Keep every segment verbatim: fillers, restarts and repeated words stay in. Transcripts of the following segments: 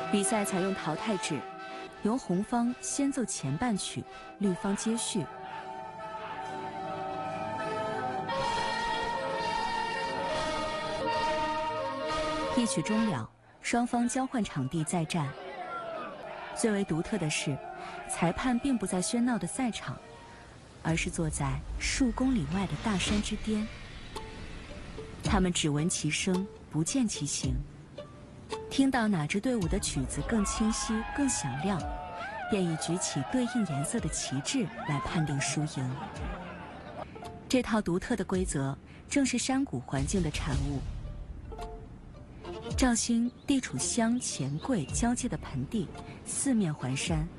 比赛采用淘汰制，由红方先奏前半曲，绿方接续。一曲终了，双方交换场地再战。最为独特的是，裁判并不在喧闹的赛场，而是坐在数公里外的大山之巅。他们只闻其声，不见其形，听到哪支队伍的曲子更清晰、更响亮，便以举起对应颜色的旗帜来判定输赢。这套独特的规则正是山谷环境的产物。肇兴地处湘黔桂交界的盆地，四面环山。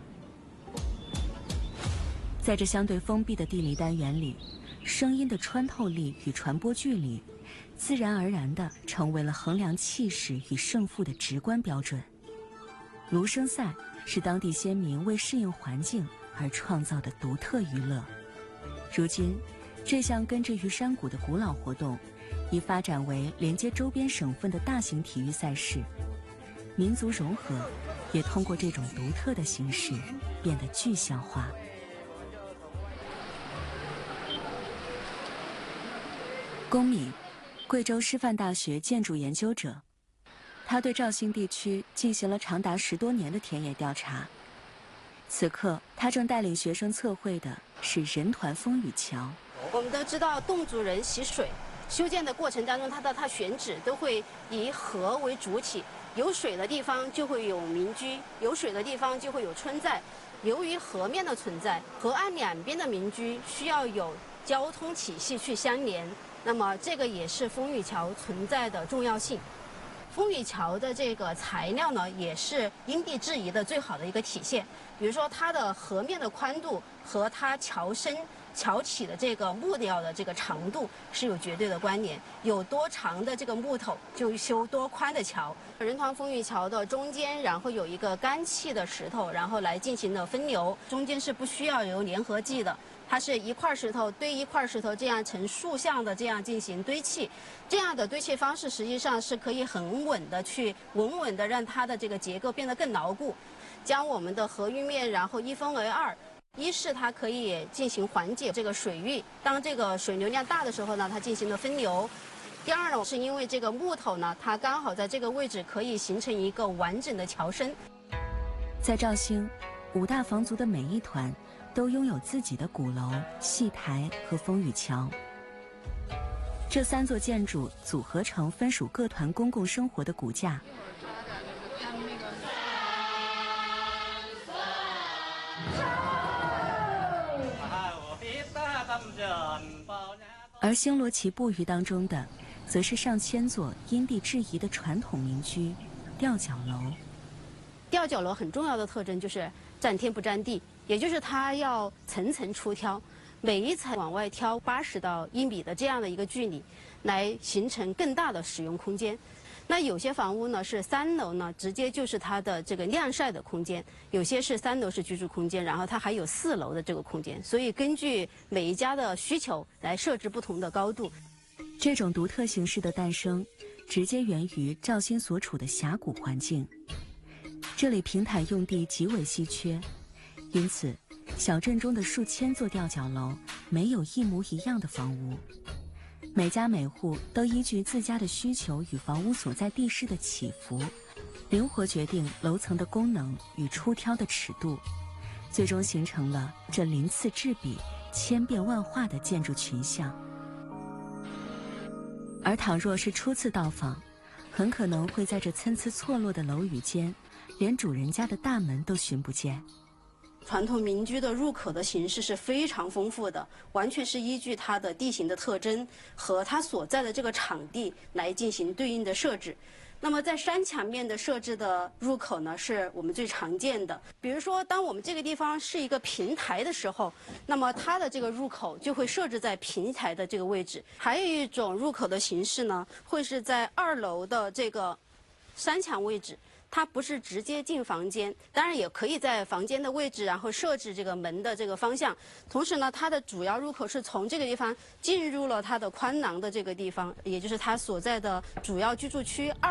在这相对封闭的地理单元里，声音的穿透力与传播距离，自然而然地成为了衡量气势与胜负的直观标准。芦笙赛是当地先民为适应环境而创造的独特娱乐。如今，这项根植于山谷的古老活动，已发展为连接周边省份的大型体育赛事，民族融合也通过这种独特的形式变得具象化。龚敏，贵州师范大学建筑研究者，他对肇兴地区进行了长达十多年的田野调查。此刻，他正带领学生测绘的是人团风雨桥。 我们都知道，侗族人习水。修建的过程当中，它的它选址都会以河为主体，有水的地方就会有民居，有水的地方就会有村寨。由于河面的存在，河岸两边的民居需要有交通体系去相连，那么这个也是风雨桥存在的重要性。风雨桥的这个材料呢，也是因地制宜的最好的一个体现。比如说，它的河面的宽度和它桥身、桥体的这个木料的这个长度是有绝对的关联。有多长的这个木头，就修多宽的桥。人团风雨桥的中间，然后有一个干砌的石头，然后来进行的分流，中间是不需要有粘合剂的。它是一块石头堆一块石头，这样呈竖向的这样进行堆砌，这样的堆砌方式实际上是可以很稳的去稳稳的让它的这个结构变得更牢固，将我们的河域面然后一分为二。一是它可以进行缓解这个水域，当这个水流量大的时候呢，它进行了分流。第二呢，是因为这个木头呢，它刚好在这个位置可以形成一个完整的桥身。 在肇兴，五大房族的每一团都拥有自己的鼓楼、戏台和风雨桥。这三座建筑组合成分属各团公共生活的骨架。而星罗棋布局当中的，则是上千座因地制宜的传统民居——吊脚楼。 吊脚楼很重要的特征就是占天不占地，也就是它要层层出挑，每一层往外挑八十到一米的这样的一个距离，来形成更大的使用空间。那有些房屋呢是三楼呢，直接就是它的这个晾晒的空间；有些是三楼是居住空间，然后它还有四楼的这个空间。所以根据每一家的需求来设置不同的高度。 这种独特形式的诞生，直接源于肇兴所处的峡谷环境。这里平坦用地极为稀缺，因此小镇中的数千座吊脚楼没有一模一样的房屋。每家每户都依据自家的需求与房屋所在地势的起伏，灵活决定楼层的功能与出挑的尺度，最终形成了这鳞次栉比、千变万化的建筑群像。而倘若是初次到访，很可能会在这参差错落的楼宇间，连主人家的大门都寻不见。 传统民居的入口的形式是非常丰富的，完全是依据它的地形的特征和它所在的这个场地来进行对应的设置。那么在山墙面的设置的入口呢，是我们最常见的。比如说，当我们这个地方是一个平台的时候，那么它的这个入口就会设置在平台的这个位置。还有一种入口的形式呢，会是在二楼的这个山墙位置。它不是直接进房间，当然也可以在房间的位置，然后设置这个门的这个方向。同时呢，它的主要入口是从这个地方进入了它的宽廊的这个地方，也就是它所在的主要居住区二。